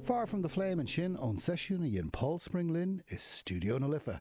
Far from the Flame and sin on session in Paul Springlin is Studio na Lifa.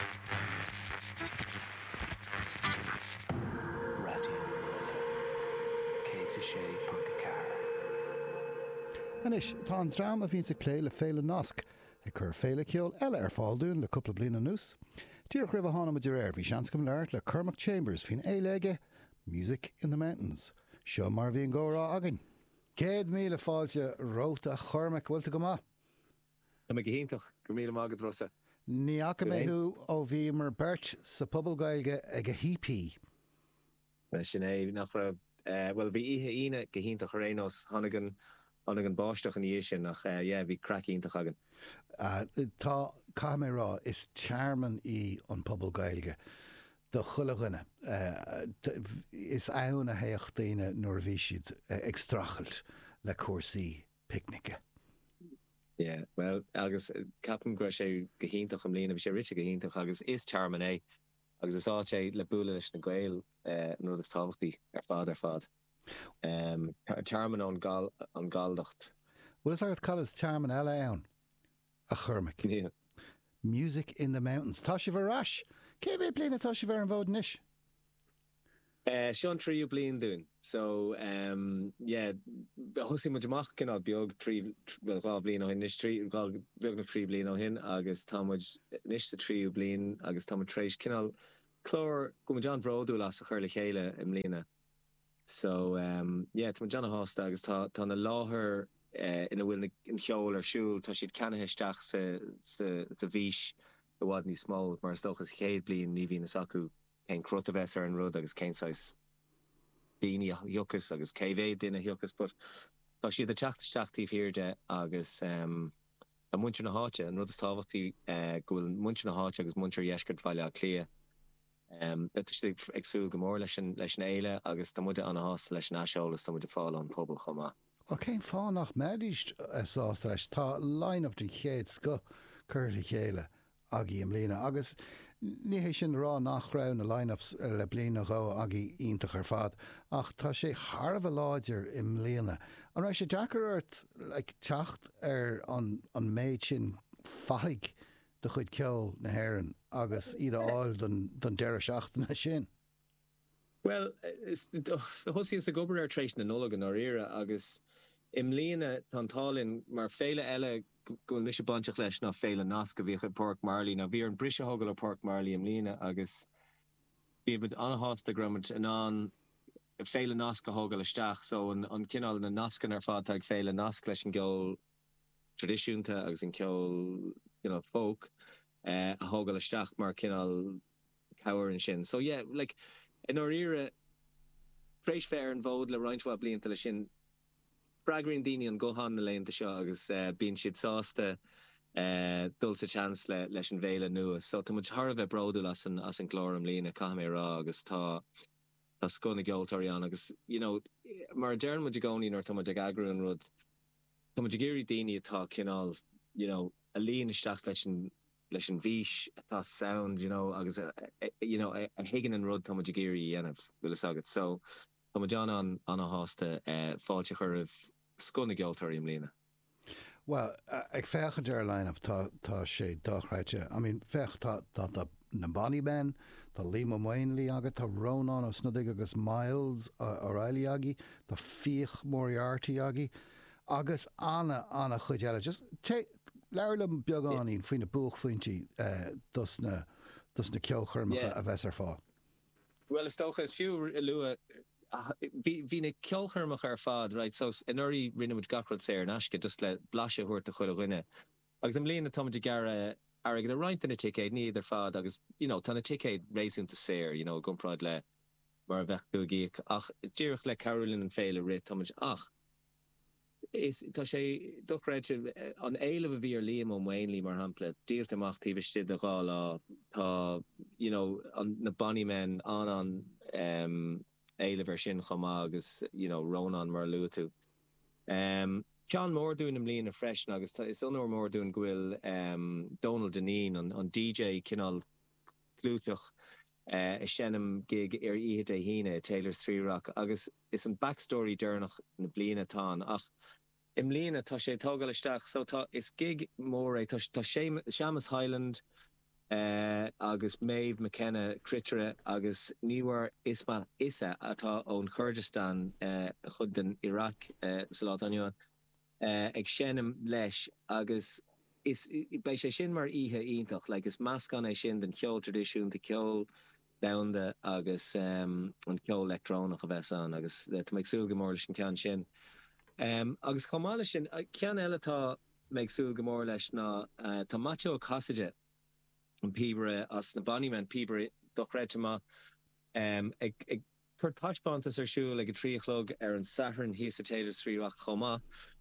Anish, tá an drama vín sa clé le féile nasc, chur féile ceol eile fáilún le cúpla bliana nús. Dír ribh hána maidir bhí seanscom leart le Cormac Chambers fin éilige Music in the Mountains. Seo mar bhíon górá agin. 100,000 fáilte róta Cormac bhfuilta go má. Na me gehéintach go míle mágad rosa. Ní aca méthú ó bhí mar bert sa pobl gailge ag a hippie. Sin é nach well bhí ihe ine gehéintach rénos Hannigan báisteach an sin nach bhí crackíntaach agan. Tá camera is charman í an pobl gailge. De chulaghine is ann a héocht daine nuair bhí siad ag strachelt le cuasaí picnice. Yeah, well, agus capan go sé gehéintach am líana bhí sé rite gehéintach agus is charman é agus is áit sé le búla leis na gail nuair is tábhachtaí ar fad. Charman an galdacht. Well, is agad call is charman eile ann a Cormac. Yeah. Music in the Mountains. Tá si bhar rais. Cé bhé bliana tá si bhar an bhód níis? Sean tríú blian dún. So, hosí muid amach cinál beag gá blian ó hin níis beag na trí blian ó hin agus tá muid níis sa tríú blian agus tá muid tréis cinál clór go muid an bhródú las a chur le chéile im lína. So, tá muid an hásta agus tá na láthair ina bhfuil in cheol ar siúil tá siad ceannatheisteach sa bhís go bhád ní smó mar stochas chéad blian ní bhí na sacu cén crut a bheits ar an rud agus cénsáis daoine hiocas agus céhé duine hiocas, but tá siad a teachtaí fíorde agus a muintir na háte an rud is tábhachtaí go bhfuil muintir na háte agus muintir dheisceart bhaile a clia. Siad agsúil go mór leis an éile agus tá muide an hásta leis an eisiolalas tá muide fáil an pobl chomá. Cén fánach méidist sásta leis tá line-up den chéad sco chuirla chéile agé im lína agus ní hé sin rá nach raibh na line-ups le bliana rá agé ionintach ar fad ach tá sé tharbh láidir im líana. An raibh sé deacart le teacht ar an méid sin faigh de chuid ceol na hÉireann agus iad áil don deire seachtainna sin. Well, hosí is a gobar ar tréis na nulagan ar ire agus im líana tantálinn mar féile eile go mis banteach leis na féile nasca bhícha Park Marley na bhí an brise hogal a Park Marley im líana agus bhí bud anhásta gramid an féile nasca hogal isteach so an cinál na nascan ar fad ag féile nasc leis an geol tradiisiúnta agus an ceol folk a hogal isteach mar cinál cabhar an sin. So yeah, like in our era, fresh fair and vód le rointwa blianta le sin bragrin dini an gohan na lein seo agus bín siad sásta dulsa chance leis an bhéile nua. So tá muid thar bheith brodul as an glóram lína cahamé rá agus tá scona geoltarí an agus mar dearn muid gcóí nor tá muid ag agru an rud tá muid géirí daoine atá cinál a líon isteach leis an bhís atá sound agus a higan an rud tá muid géirí dhéanamh bhuilas agat. So tá muid an hásta fáilte chur scona geoltarí im lína. Well, ag fechan ar line-up tá sé dochreite. I mean, fech tá na Bonnie Ben, tá Lima Moinley agat, tá Ronan os Snodig agus Miles O'Reilly agi, tá Fích Moriarty agi, agus Anna chuid eile. Just leirlam beagáín faoin na buach faointí dus na ceolchurmacha a bheits ar fá. Well, is tócha is fiú lua hí na ceolchurmacha ar fad, right? So in orí rinne muid gacrod sé ar nasce just le blase huirt a chuil a rinne. Agus am líana táid gara arig the right in a ticéid ní idir fad agus tána ticéid réisiúnta séir gomráid le mar bheith dúgéic ach díirech le Carolyn an féile rit táid ach tá sé dochreid an éile a bhí ar líam ó Wainley mar hampla díirt amach tíbiste de gá lá tá an na Bonnie Men an éile ver sin chomá agus Ronan mar luú. Cean mór dún am líon a freisin agus is anór mór dún ghuiil Donald Deneen an DJ cinál clúteach is sinnam gig ar iad a híine Taylor's Three Rock agus is an backstory durnach na bliana tá ach Imlína tá sé tógalisteach so tá is gig mór tá Seamus Highland agus Maeve McKenna Critere agus níhar Ismail Issa atá ón Kurdistan chud den Iraq Salat anion ag sénim leis agus is bei sé sin mar ihe ítach like is mascan é sin den ceol tradiisiún de ceol daunda agus an ceol electrónach a bheits an agus meid súil go mór leis an cean sin agus chomáile sin cean eile tá meid súil go mór leis ná tá Matteo Casaide an Pibre as na Bonnyman Pibre dochreitema ag chur touchbantas siúil ag a tríochlog an Saturn hí a téidir tríach chomá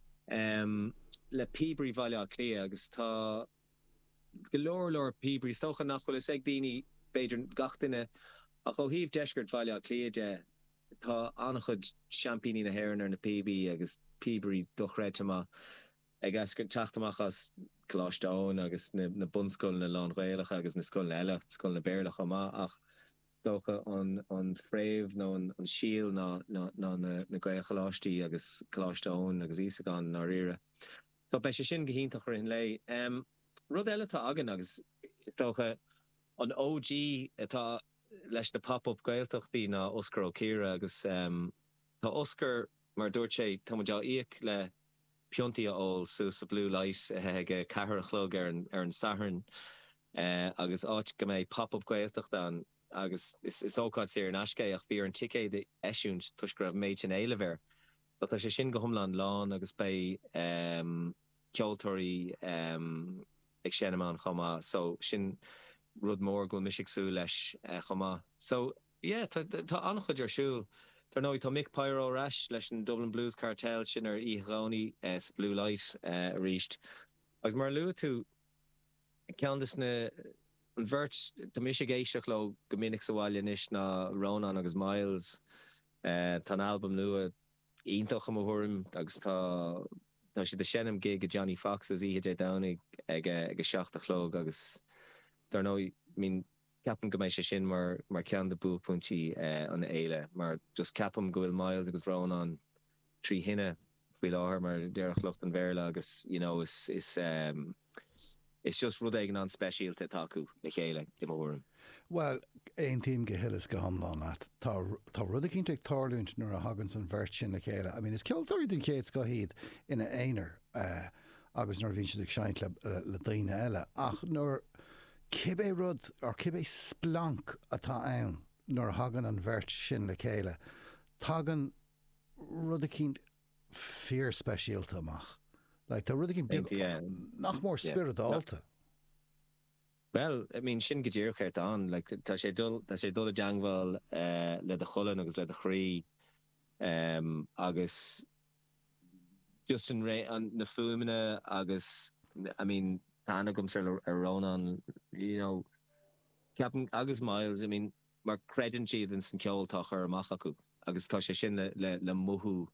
le Pibre bhaile clia agus tá golóir Pibre stocha nachhfuil is ag daoine beidir gachtainine a cho híomh deisgurt bhaile cléide tá annachchud champíní na hhéireann ar na PB agus Pibre dochreitema ag asgur teachtamach as Cláisteáin agus na bunscoil na Lánghréalach agus na scoil eile scoil na Béarlach amá ach stocha an fréamh nó an síl ná na Gaelchaláistí agus Cláisteáin agus Ísagáin ná rire. So bei sé sin gohíntaach ar in lei. Rud eile tá agan agus stocha an OG atá leis na pop-up Gaeltachtaí ná Oscar O'Keira agus tá Oscar mar dúirt sé táideá íoc le piontaí all sus a blue light ag cahar a chlog ar an Saturn agus áit go méid pop-up Gaeltacht an agus is ócáid sé an ascé ach bhí an ticéid eisiúnt tuis go raibh méid an éile bhéir. So tá sé sin go thomlan lán agus bei ceoltóirí ag sénamán chomá so sin rud mór go misig sú leis chomá. So yeah, tá annachchud ar siúil. Tar nó tá Mick Pyro ras leis an Dublin Blues cartel sin ar íghráí Blue Light a ríist. Agus mar luú tú ceantas na an bhirt tá misig éisteach le go minic sa bhaile inis ná Ronan agus Miles tá album nua iontoch am thuirim agus tá si de senim gig a Johnny Fox as ihe Downing ag seachtalóg agus tar nó Capam go méid sé sin mar cean de buúpuntí an éile mar just capam go bhfuil Miles agus Ronan trí hinne bhí láthair mar dearach lucht an bhéirle agus is just rud ag an speisialta taú le chéile de mórm. Well, ein tíim go hilas go hamlán at tá rud cinn ag tarlúint nuair a hagann san bhirt sin le chéile. I mean is ceoltóirí den chéad go hiad ina éonar agus nuair bhíonn siad ag seint le daoine eile ach nuair cibé rud ar cibé splank atá ann nuair hagan an bhirt sin le chéile. Tágan rud cinn fear speisialta amach. Like tá rud cinn nach mór spirit alta. Well, I mean sin go dtíor chéirt an, like tá sé dul a deanghil le a cholann agus le a chrí agus just an na fuaimine agus I mean tána gom ar Ronan, you know, Captain agus Miles, I mean, mar credan siad in san ceoltach ar amach acu, agus tá sé sin le muthú,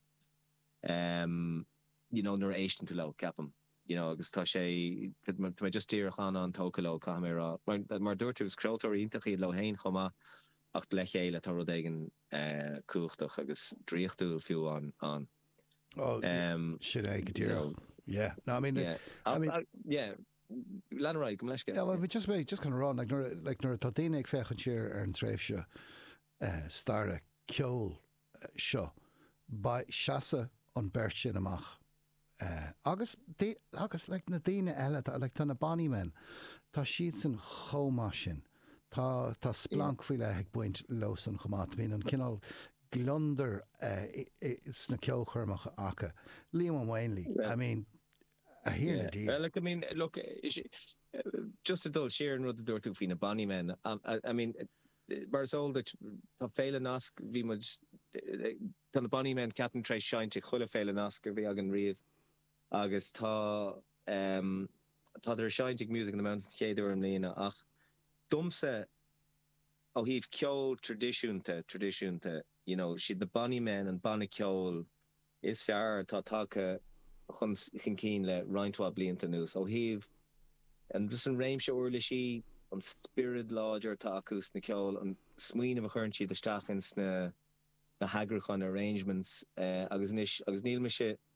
you know, nuair éistin tú le Capam, you know, agus tá sé, tá just tíirech an tóca le camera, mar dúirtús creoltóirí iontaach iad le hain chomá, ach le chéile tá rud éigen cúchtach agus dríochtúil fiú an. Oh, sin é go dtíir. Yeah, no, I mean, yeah. Lanrai, go leisce. Yeah, well, we just kind of run like nuair tá daoine ag fechan siar ar an tréimh seo starra ceol seo ba seasa an beirt sin amach. Agus like na daoine eile like tá na Bonnymen tá siad san chomá sin tá splank faoile ag buint los an chomát bhín an cinál glunder sna ceol chuirmach acha Liam Wainley. I mean I hear like, I mean, look, just a dull share and rud the door to fina Bonnymen. I mean, Barzol that fail nask vi much the Bonnymen Captain Trace shine to chulle fail nask vi agan riv agus tá der shining music in the mountains chéidir am léna ach dumse ó híh ceol tradiisiúnta, you know, si the Bonnymen and Bonny ceol is fear tá take chun cín le roiintá blianta nús ó híh an dus an réimse uirla si an spirit láidir tá acús na ceol an smuoine a churn si de stachans na hagrachan arrangements agus níl me se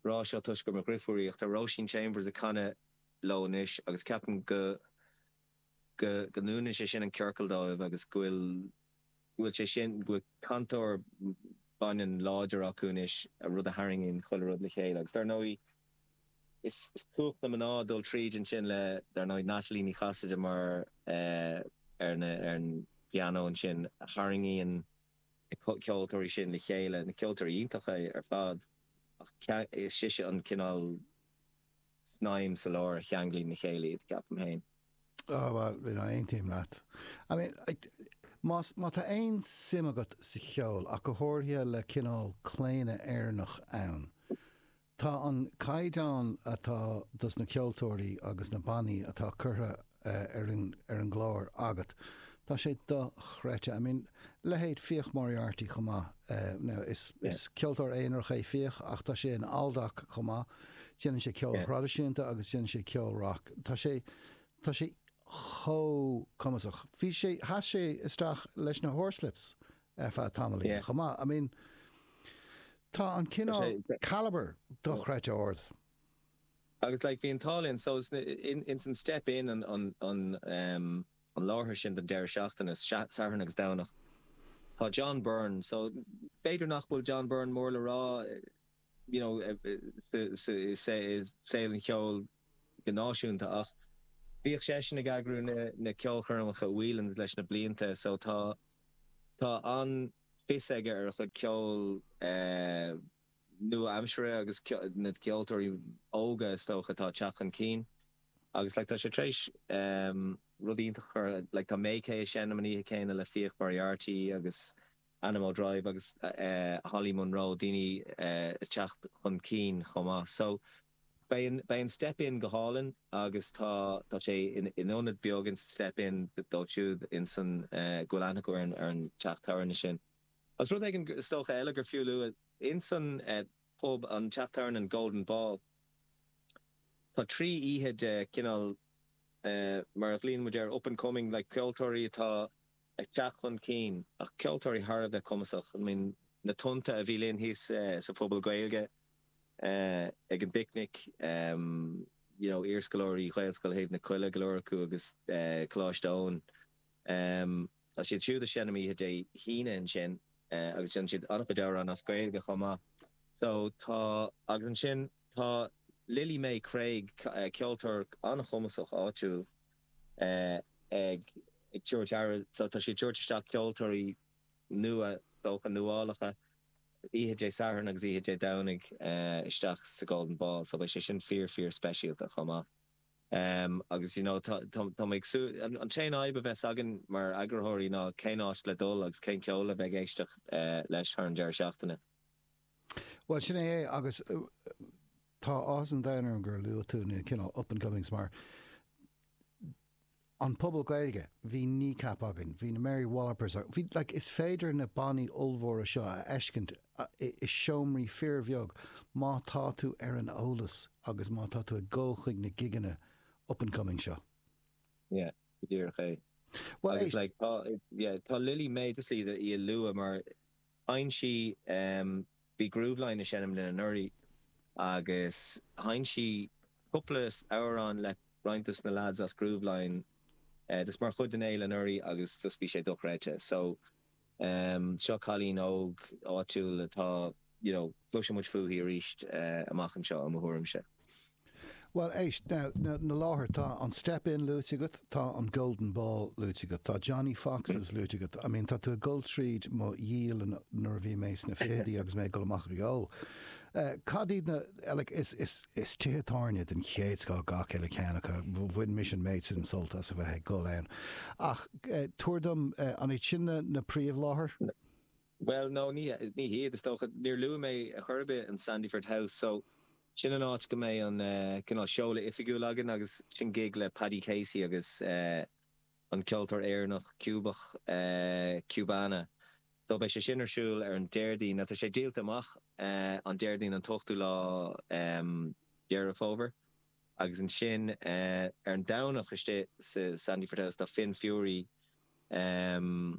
rá seo tuis go mar grifúíocht a Roisin Chambers a canna lónis agus ceapan go núna sé sin an ceircaldóibh agus bhfuil sé sin go cantor banan láidir acunis a rud a haringin chuile rud le chéile agus dar nóí is tuach na maná dul tríd an sin le dar nóid Natalie ní chaide mar ar an piano an sin a haringíon ceoltóirí sin le chéile na ceoltóirí iontacha ar fad ach is siise an cinál snáim sa láir cheanglí na chéile iad ceapam hain. Oh, well, ein team leat. I mean, má tá ein sim agat sa cheol ach go háirthe le cinál cléine airnach ann. Tá an caiideán atá dus na ceoltóirí agus na bannaí atá curtha ar an gláir agat. Tá sé do chreite. I mean, lehéad fioch Moriarty chumá. Is ceoltóir éonar é fioch ach tá sé an aldach chumá. Déanann sé ceol radisiúnta agus déanann sé ceol rock. Tá sé cho cumasach. Has sé isteach leis na horslips fa tamalaí chumá. I mean, tá an cinál caliber do chreite ord. Agus like bhíon tálinn, so in san step in an láthir sin den deir seachtain is saran agus dánach. Tá John Byrne, so beidir nach bhfuil John Byrne mór le rá, you know, is saoil an cheol gnáisiúnta ach. Bhíoh sé sin na gagrú na ceolchormacha bhuilann leis na blianta, so tá an fis aige ar chu ceol nua amsere agus na ceoltóirí óga stocha tá teach an cín. Agus like tá sé tréis rudíntachar like tá mécé sin na maní céine le fioch Moriarty agus Animal Drive agus Holly Monroe daoine teach chun cín chomá. So bei an step in goálan agus tá sé in ónad beagin step in dóisiúd in san golanach ar an teachtarna sin. As rud ag an stocha eile gur fiúlú in san pub an teachtarn an Golden Ball. Tá trí ihe de cinál mar líon muidir up and coming like ceoltóirí atá ag teachlan cín ach ceoltóirí Harvard cumasach. I mean na tunta a bhí léon hís sa phobal gaeilge ag an picnic you know írscoilóirí Gaelscoil héh na cuile golóirú agus Cláisteán as siad siúd a sin am ihe dé híine an sin agus sin siad anfa an as gaeilge chomá. So tá agus an sin tá Lily May Craig ceoltóir an chumasach áitiúil ag George Arad, so tá sé George Stack ceoltóirí nua stocha nuálacha ihe dé saran agus ihe dé danig isteach sa Golden Ball, so bheit sé sin fear specialta chomá. Agus you know tá méid sú an chain aibe bheits agan mar agrathirí ná céináist le dul agus cén ceola bheith éisteach leis ar an deir seachtainna. Well, sin é agus tá as an dainar gur luú tú na cinál up and comings mar an pobl gailge hí ní cap agin, hí na Mary Wallopers hí like is féidir na bannaí olmhór seo a eiscint is seomraí fear bheog má tá tú ar an ólas agus má tá tú a ggóchuig na giganna up and coming seo. Yeah, dtír ché. Well, it's like tá Lily May just líad í lua mar ein si bhí grúbhlein na senim le nuirí agus hain si couplas árán le rointas na lads as grúbhlein dus mar chud den éile nuirí agus dus bhí sé dochreite. So seo chalín óg áitiúil atá you know fluise muid fuhí ríist amachchan seo am thuairm se. Well, now na láthir tá an step in lútegat, tá an Golden Ball lútegat, tá Johnny Fox's lútegat. I mean, tá tú a Gold Street mo díal an nuair bhí mééis na fédaí agus mé go amach go. Cadíad na is títarne den chéad gá gach eile ceannacha bhfuin mission méid sin solta sa bheith go lein. Ach tuairdom an é sin na príomh láthair? Well, no, ní héad is tócha níor luú mé a churbe an Sandyford House, so sin an áit go mé an cinál seola ifigiú agan agus sin gig le Paddy Casey agus an ceoltóir éarnach Cúbach Cubana. So bei sé sinarsúil ar an déirdín na sé díalt amach an déirdín an tochtú lá dearmh over agus an sin ar an damhnach iste sa Sandyford House tá Finn Fury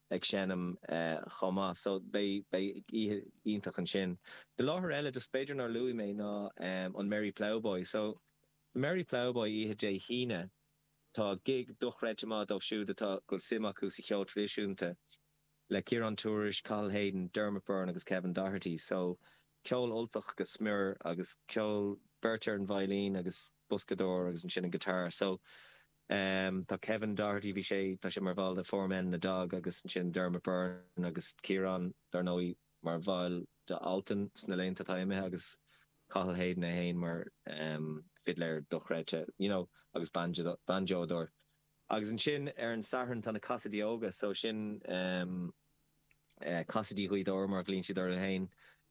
ag sinnam chomá, so bei ítach an sin. De láthir eile just beidir nar luí mé ná an Mary Plowboy, so Mary Plowboy ihe dé híine tá gig duchreid má dóh siúd atá go simachú sa cheol tradiisiúnta le Kieran Tourish, Carl Hayden, Dermot Byrne agus Kevin Doherty, so ceol oltach go smir agus ceol Berter an violin agus buscador agus an sin an guitar, so tá Kevin Doherty bhí sé tá sé mar bháil de formen na dag agus an sin Dermot Byrne agus Kieran Darnóí mar bháil de Alton na lénta taime agus Carl Hayden a hain mar fiddler duchreite, agus banjo-dor. Agus an sin an saharn tan na Casa Dioga, so sin Casa Di Huidor mar glín siad ar a hain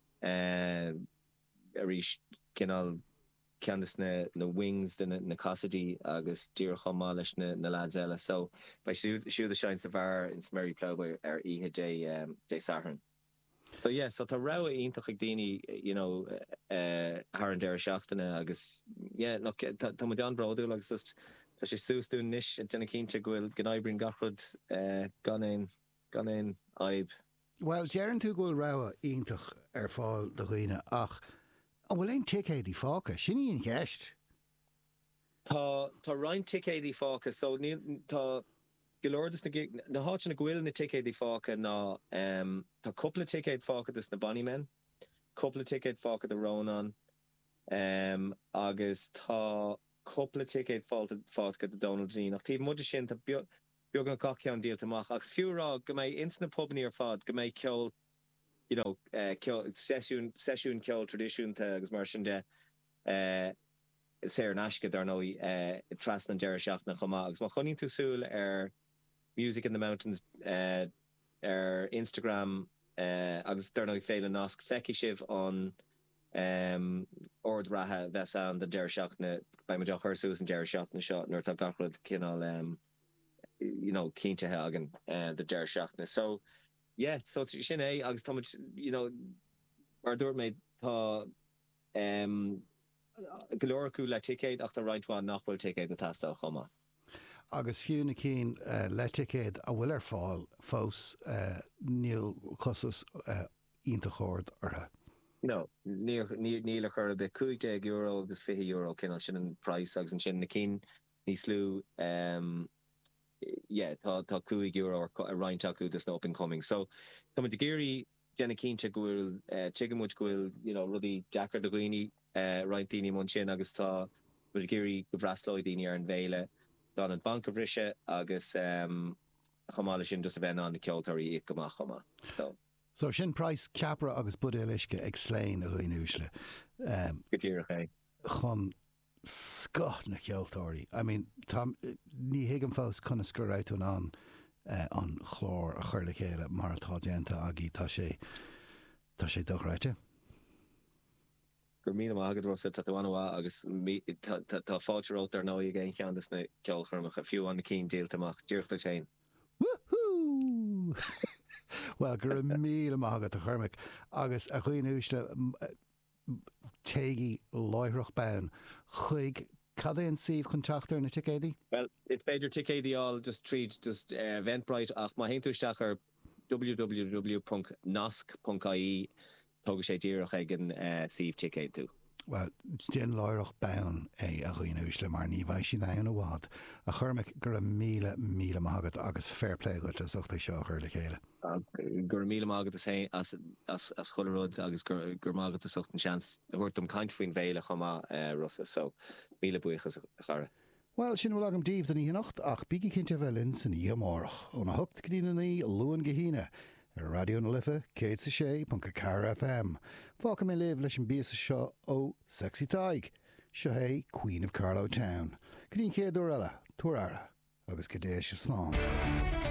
a rís cinál ceandas na wings na Casa Di agus dír chomá leis na lads eile, so bei siúd a sein sa bhar in Mary Plowboy ar ihe dé saharn. So yeah, so tá rá ítach ag daoine, haar an deir seachtainna agus tá mu an broú agus just tá sé súsú níis denna cínte gohfuil gnáibrín gachrod gan éon aib. Well, dearan tú gohfuil rá ítach ar fáil do chuoine ach an bhfuil éon ticéad í fáca, sin íon gceist. Tá rein ticéad í fáca, so tá Gelordas na háit na gwil na ticéad í fáca ná tá cúpla ticéad fáca dus na Bunnymen, cúpla ticéad fáca de Ronan, agus tá cúpla ticéad fáca de Donald Jean. Ach tí muidir sin tá beag an caci an díal amach, agus fiúrá go méid ins na pubní ar fad, go méid ceol, sesiún ceol tradiisiúnta agus mar sin de sé an asca Darnóí tras na deir seachna chomá, agus má chonín tú súil ar Music in the Mountains Instagram agus Darnóí féile nasc feici sibh an ord ratha bheits an de deir seachna ba me deach chursús an deir seachna seo nuair tá gachrad cinál cíntethe agan de deir seachna. So so sin é agus tá mar dúir méid tá golóirú le ticéad ach tá reinintháin nachhfuil ticéad na tastal chomá. Agus fiúna cín le ticéad a bhfuil ar fáil fós níl cosús ionta chóird ortha. No, níl a chur be €50 agus €50 cinál sin an price agus an sin na cín níos slú tá €50 a roiint acu dus na up and coming. So tá de géirí déna cínte gohfuil tigamúid gohfuil rudí Jackar do Gwini roiintíní man sin agus tá bud géirí go bhreaslóid daoine ar an bhéile don an bank bhrise agus chomála sin dus a bheith an na ceoltarí iad goach chomá. So sin price ceapra agus bud éilisce ag sléin a chuoinúsle. Gotíach é. Chun scot na ceoltóirí. I mean, ní hiigem fós chuna scoráitún an chlór a chuirla chéile mar atá déanta agé tá sé dochreite. Gur mí agad ro sa bhhaá agus tá fáilteót ar nó gé cheandas na ceolchurmach a fiú an na cín díaltamach dúirta sé. Woohoo! Well, gur mí agad a churmach agus a chuoinúsle téigi láithreach ben chuig cad éon síomh chun teachtar na ticéadaí? Well, it's beidir ticéadaí all just treat just Eventbrite ach má héintúisteach ar www.nasc.ie tóga sé díreach ag an síomh ticéad tú. Well, den láithreach ben é a chuoinúsle mar ní bhaid sin an bhád a churmach gur mí agad agus fairplay goil as ochta seo chuir le chéile. Gur mí agad as choileród agus gur mágad a socht an seans thuirtum caiint faoin bhéile chomá Rosa, so míle buchas a chara. Well, sin bhfuil agam díomh den í nacht ach bíigi cinnte bhelinn san í amórach ó na hocht gdíanaí luan gehíine ar radio na lifa céad sa sé panca Cara FM. Fáca mé léh leis an bías seo ó Sexy Taig, seo é Queen of Carlow Town. Cín céadú eile, tuaire agus go dééis slán.